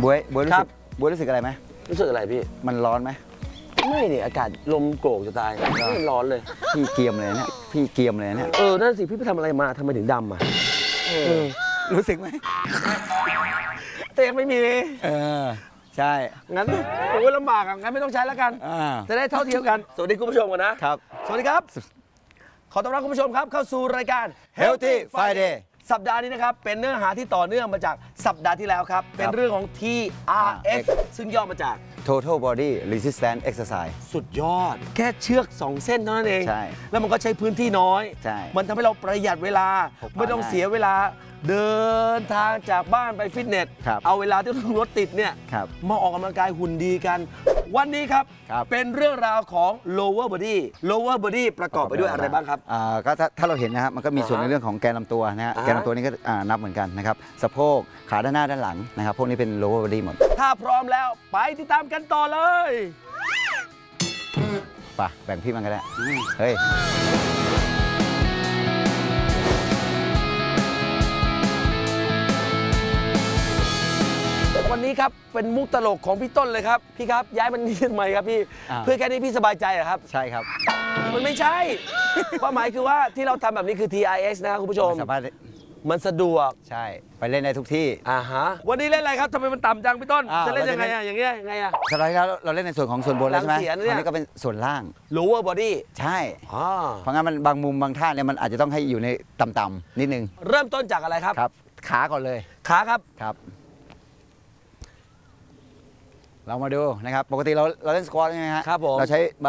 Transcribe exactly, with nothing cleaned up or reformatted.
บวยบวยรู้สึกบวยรู้สึกอะไรไหมรู้สึกอะไรพี่มันร้อนไหมไม่เนี่ยอากาศลมโกรกจะตายไม่ร้อนเลยพี่เกียมเลยเนี่ยพี่เกียมเลยเนี่ยเออนั่นสิพี่ไปทำอะไรมาทำไมถึงดำอ่ะรู้สึกไหมแต่ยังไม่มีเออใช่งั้นโอ้ยลำบากอ่ะงั้นไม่ต้องใช้แล้วกันจะได้เท่าเทียมกันสวัสดีคุณผู้ชมกันนะครับสวัสดีครับขอต้อนรับคุณผู้ชมครับเข้าสู่รายการ Healthy Friday สัปดาห์นี้นะครับเป็นเนื้อหาที่ต่อเนื่องมาจากสัปดาห์ที่แล้วครับเป็นเรื่องของ ที อาร์ เอฟ ซึ่งย่อมาจาก Total Body Resistance Exercise สุดยอดแค่เชือกสองเส้นเท่านั้นเองใช่แล้วมันก็ใช้พื้นที่น้อยใช่มันทำให้เราประหยัดเวลาไม่ต้องเสียเวลาเดินทางจากบ้านไปฟิตเนสเอาเวลาที่รถติดเนี่ยมาออกกำลังกายหุ่นดีกันวันนี้ครับเป็นเรื่องราวของ lower body lower body ประกอบไปด้วยอะไรบ้างครับอ่าก็ถ้าถ้าเราเห็นนะครับมันก็มีส่วนในเรื่องของแกนลำตัวนะฮะแกนลำตัวนี้ก็นับเหมือนกันนะครับสะโพกขาด้านหน้าด้านหลังนะครับพวกนี้เป็น lower body หมดถ้าพร้อมแล้วไปติดตามกันต่อเลยป่ะแบ่งพี่มันก็ได้เฮ้ยวันนี้ครับเป็นมุกตลกของพี่ต้นเลยครับพี่ครับย้ายมันนี่ทำไมครับพี่เพื่อแค่นี้พี่สบายใจเหรอครับใช่ครับมันไม่ใช่ความหมายคือว่าที่เราทำแบบนี้คือ ที อาร์ เอส นะครับคุณผู้ชมมันสะดวกใช่ไปเล่นได้ทุกที่อ่าฮะวันนี้เล่นอะไรครับทำไมมันต่ำจังพี่ต้นจะเล่นยังไงอ่ะอย่างเงี้ยยังไงอ่ะสไลด์แล้วเราเล่นในส่วนของส่วนบนแล้วใช่ไหมอันนี้ก็เป็นส่วนล่าง lower body ใช่เพราะงั้นมันบางมุมบางท่าเนี่ยมันอาจจะต้องให้อยู่ในต่ำๆนิดนึงเริ่มต้นจากอะไรครับครับขาก่อนเลยขาครับครับเรามาดูนะครับปกติเราเราเล่นสควอตใช่ไหมฮะครับผมเราใช้